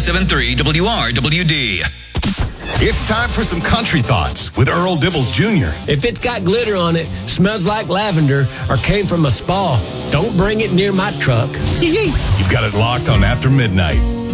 107.3 WRWD. It's time for some country thoughts with Earl Dibbles Jr. If it's got glitter on it, smells like lavender, or came from a spa, don't bring it near my truck. You've got it locked on After Midnight.